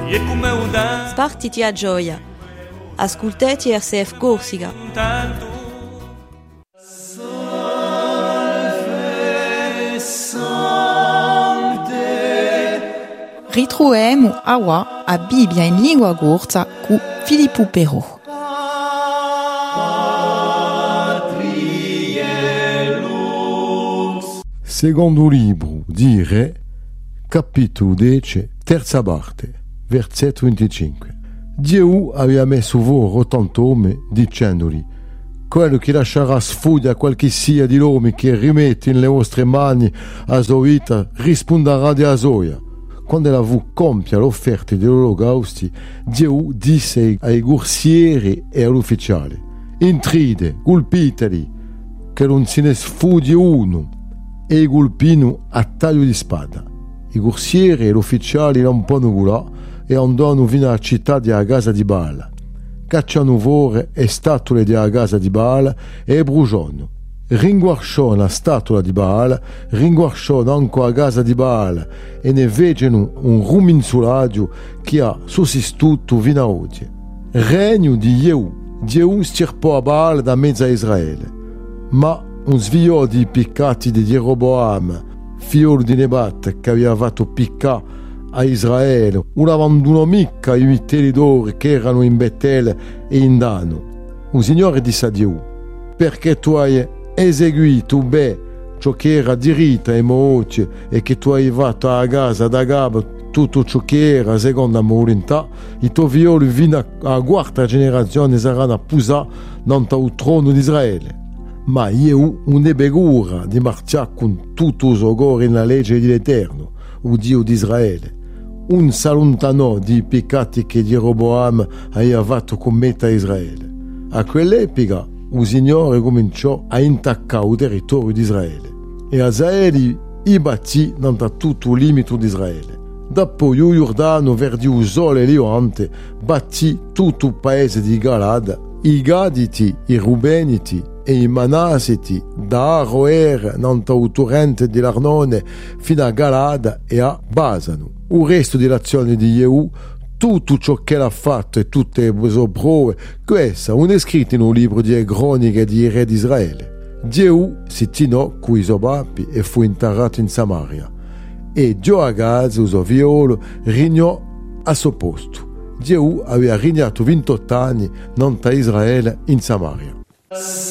Spartiti a gioia. Ascoltati RCF Corsica. Ritroviamo aua a Bibbia in lingua corsa con Filippo Perrault. Secondo libro di Re, capitolo 10, terza parte, versetto 25. Dio aveva messo fuori 80 uomini dicendogli: quello che lascerà sfuglia qualche sia di loro che rimette nelle vostre mani a sua vita risponderà di asoia. Quando la vu compia l'offerta degli olocausti, Dio disse ai corsieri e agli ufficiali: intride, colpiteli, che non se ne sfuggi uno. E i colpino a taglio di spada. I corsieri e gli ufficiali non possono là e andano fino alla città della casa di Baal. Cacciano fuori le statue della casa di Baal e bruciano. Ringuarciano la statua di Baal, ringuarciano anche la casa di Baal e ne vedono un ruminsulaggio che ha sussistuto fino a oggi. Regno di Jehu. Jehu stirpò a Baal da mezzo a Israele. Ma un sviò di piccati di Jeroboam, figlio di Nebat, che aveva fatto piccare a Israele, non abbandonò mica i vitelli d'oro che erano in Betel e in Dano. Il Signore disse a Dio: perché tu hai eseguito bene ciò che era diritto e moce e che tu hai fatto a casa da Gab tutto ciò che era secondo la mia volontà, i tuoi figlioli fino alla quarta generazione saranno appusati nel trono di Israele. Ma io non ebbe cura di marciare con tutto il suo cuore nella legge dell'Eterno, il Dio di Israele. Non si allontanò dei peccati che Jeroboam aveva fatto commettere a Israele. A quell'epoca il Signore cominciò a intaccare il territorio di Israele e Azaeli i battì da tutto il limite di Israele. Dopo il Giordano verdi il sole levante battì tutto il paese di Galad, i Gaditi, i Rubeniti e i Manaseti da Aroer nel torrente dell'Arnone fino a Galad e a Basano. Il resto dell'azione di Jehu, tutto ciò che l'ha fatto e tutte le sue prove, questa non è scritta in un libro di croniche di re di Israele. Jehu si tinò con i suoi papi e fu interrato in Samaria. E Joagaz, il suo figliolo, regnò a suo posto. Jehu aveva regnato 28 anni in Israele in Samaria.